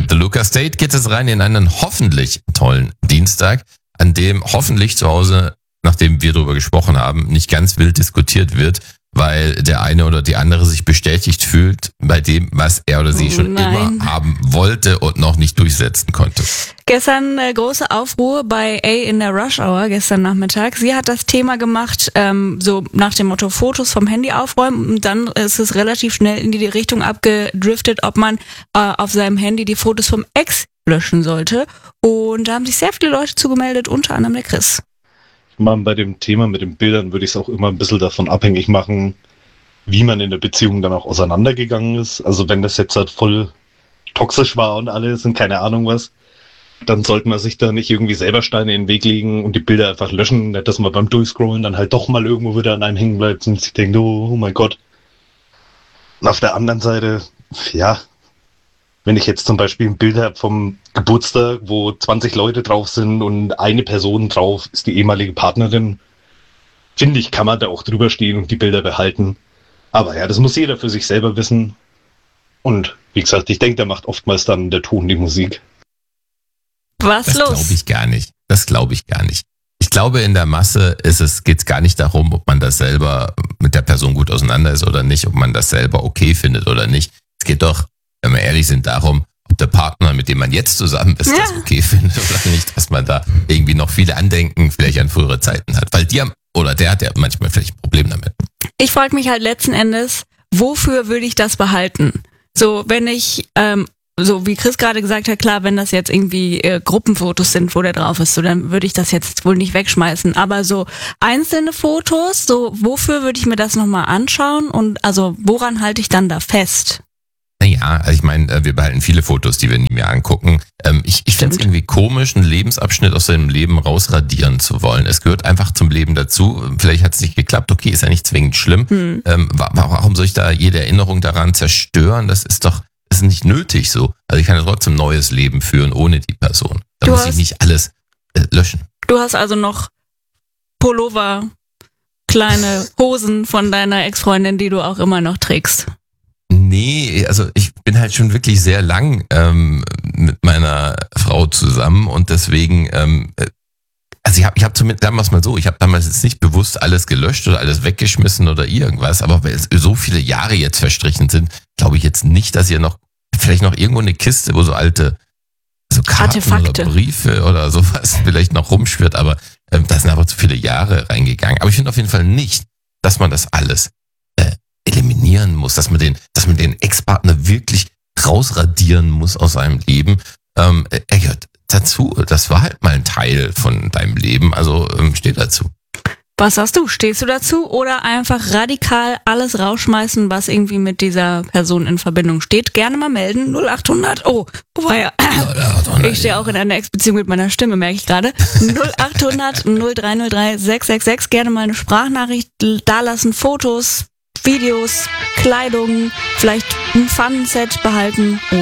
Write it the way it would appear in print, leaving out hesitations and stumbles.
The Luca State geht es rein in einen hoffentlich tollen Dienstag, an dem hoffentlich zu Hause, nachdem wir darüber gesprochen haben, nicht ganz wild diskutiert wird, weil der eine oder die andere sich bestätigt fühlt bei dem, was er oder sie schon immer haben wollte und noch nicht durchsetzen konnte. Gestern große Aufruhr bei A in der Rush Hour, gestern Nachmittag. Sie hat das Thema gemacht, so nach dem Motto Fotos vom Handy aufräumen, und dann ist es relativ schnell in die Richtung abgedriftet, ob man auf seinem Handy die Fotos vom Ex löschen sollte. Und da haben sich sehr viele Leute zugemeldet, unter anderem der Chris. Bei dem Thema mit den Bildern würde ich es auch immer ein bisschen davon abhängig machen, wie man in der Beziehung dann auch auseinandergegangen ist. Also wenn das jetzt halt voll toxisch war und alles und keine Ahnung was, dann sollte man sich da nicht irgendwie selber Steine in den Weg legen und die Bilder einfach löschen, nicht, dass man beim Durchscrollen dann halt doch mal irgendwo wieder an einem hängen bleibt und sich denkt, oh mein Gott. Und auf der anderen Seite, ja, wenn ich jetzt zum Beispiel ein Bild habe vom Geburtstag, wo 20 Leute drauf sind und eine Person drauf ist die ehemalige Partnerin, finde ich, kann man da auch drüber stehen und die Bilder behalten. Aber ja, das muss jeder für sich selber wissen. Und wie gesagt, ich denke, da macht oftmals dann der Ton die Musik. Was los? Das glaube ich gar nicht. Ich glaube, in der Masse geht es gar nicht darum, ob man das selber mit der Person gut auseinander ist oder nicht, ob man das selber okay findet oder nicht. Es geht doch, wenn wir ehrlich sind, darum, ob der Partner, mit dem man jetzt zusammen ist, das okay findet oder nicht, dass man da irgendwie noch viele Andenken vielleicht an frühere Zeiten hat. Weil der hat ja manchmal vielleicht ein Problem damit. Ich frage mich halt letzten Endes, wofür würde ich das behalten? So, wenn ich, so wie Chris gerade gesagt hat, klar, wenn das jetzt irgendwie Gruppenfotos sind, wo der drauf ist, so dann würde ich das jetzt wohl nicht wegschmeißen. Aber so einzelne Fotos, so wofür würde ich mir das nochmal anschauen? Und also woran halte ich dann da fest? Naja, also ich meine, wir behalten viele Fotos, die wir nie mehr angucken. Ich finde es irgendwie komisch, einen Lebensabschnitt aus seinem Leben rausradieren zu wollen. Es gehört einfach zum Leben dazu. Vielleicht hat es nicht geklappt, okay, ist ja nicht zwingend schlimm. Warum soll ich da jede Erinnerung daran zerstören? Das ist nicht nötig so. Also ich kann ja trotzdem ein neues Leben führen ohne die Person. Da muss ich nicht alles löschen. Du hast also noch Pullover, kleine Hosen von deiner Ex-Freundin, die du auch immer noch trägst. Nee, also ich bin halt schon wirklich sehr lang mit meiner Frau zusammen und deswegen, also ich hab zumindest damals mal so, ich habe damals jetzt nicht bewusst alles gelöscht oder alles weggeschmissen oder irgendwas, aber weil so viele Jahre jetzt verstrichen sind, glaube ich jetzt nicht, dass ihr vielleicht noch irgendwo eine Kiste, wo so alte so Karten Artefakte oder Briefe oder sowas vielleicht noch rumschwirrt, aber da sind aber zu viele Jahre reingegangen. Aber ich finde auf jeden Fall nicht, dass man das alles eliminieren muss, dass man den Ex-Partner wirklich rausradieren muss aus seinem Leben. Er gehört dazu. Das war halt mal ein Teil von deinem Leben, also steh dazu. Was sagst du? Stehst du dazu oder einfach radikal alles rausschmeißen, was irgendwie mit dieser Person in Verbindung steht? Gerne mal melden. 0800. Oh, wobei ich stehe auch in einer Ex-Beziehung mit meiner Stimme, merke ich gerade. 0800 0303 666. Gerne mal eine Sprachnachricht dalassen, Fotos, Videos, Kleidung, vielleicht ein Fun-Set behalten.